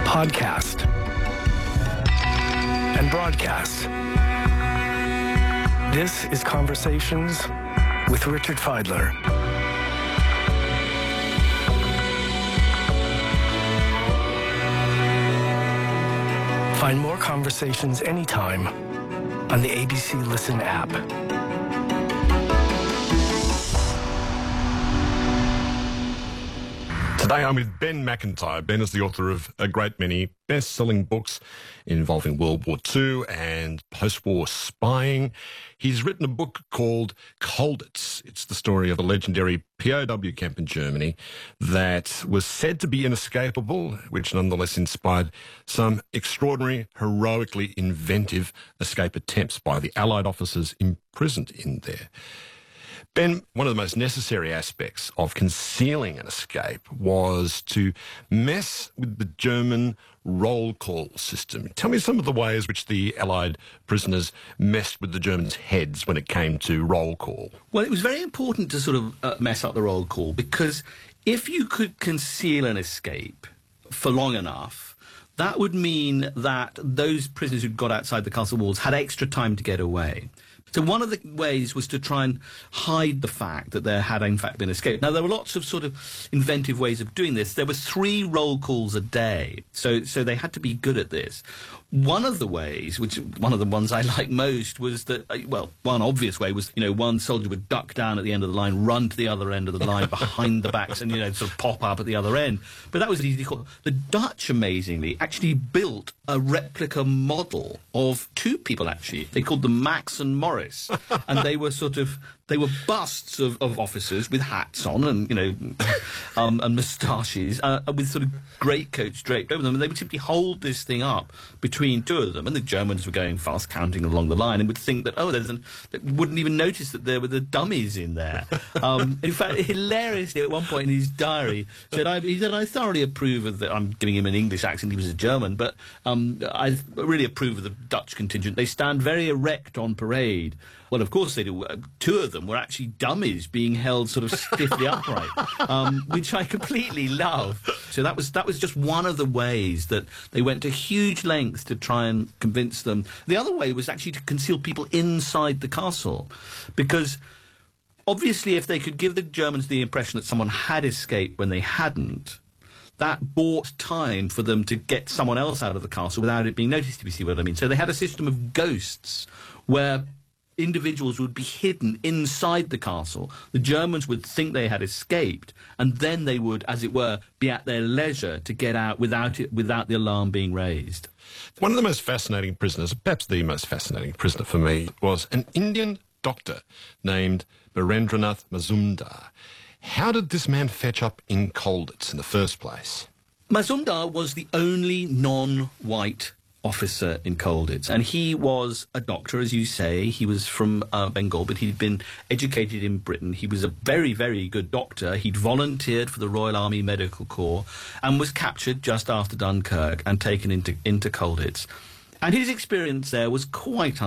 podcast, and broadcast. This is Conversations with Richard Fidler. Find more conversations anytime on the ABC Listen app. Today I'm with Ben McIntyre. Ben is the author of a great many best-selling books involving World War II and post-war spying. He's written a book called Colditz. It's the story of a legendary POW camp in Germany that was said to be inescapable, which nonetheless inspired some extraordinary, heroically inventive escape attempts by the Allied officers imprisoned in there. Ben, one of the most necessary aspects of concealing an escape was to mess with the German roll call system. Tell me some of the ways which the Allied prisoners messed with the Germans' heads when it came to roll call. Well, it was very important to sort of mess up the roll call, because if you could conceal an escape for long enough, that would mean that those prisoners who got outside the castle walls had extra time to get away. So one of the ways was to try and hide the fact that there had, in fact, been escape. Now, there were lots of sort of inventive ways of doing this. There were 3 roll calls a day, so they had to be good at this. One of the ways, one of the ones I like most, was that, one obvious way was, one soldier would duck down at the end of the line, run to the other end of the line behind the backs and, sort of pop up at the other end. But that was easily called. The Dutch, amazingly, actually built a replica model of 2 people, actually. They called them Max and Morris. And they were busts of officers with hats on and, and moustaches, with sort of greatcoats draped over them. And they would simply hold this thing up between 2 of them. And the Germans were going fast, counting along the line, and would think that, they wouldn't even notice that there were the dummies in there. In fact, hilariously, at one point in his diary, he said, I thoroughly approve of that. I'm giving him an English accent, he was a German, but I really approve of the Dutch contingent. They stand very erect on parade. Well, of course they do. 2 of them were actually dummies being held sort of stiffly upright, which I completely love. So that was just one of the ways that they went to huge lengths to try and convince them. The other way was actually to conceal people inside the castle, because obviously if they could give the Germans the impression that someone had escaped when they hadn't, that bought time for them to get someone else out of the castle without it being noticed, if you see what I mean. So they had a system of ghosts where individuals would be hidden inside the castle. The Germans would think they had escaped, and then they would, as it were, be at their leisure to get out without the alarm being raised. One of the most fascinating prisoners, perhaps the most fascinating prisoner for me, was an Indian doctor named Birendranath Mazumdar. How did this man fetch up in Colditz in the first place? Mazumdar was the only non-white officer in Colditz, and he was a doctor, as you say. He was from Bengal, but he'd been educated in Britain. He was a very, very good doctor. He'd volunteered for the Royal Army Medical Corps and was captured just after Dunkirk and taken into Colditz. And his experience there was quite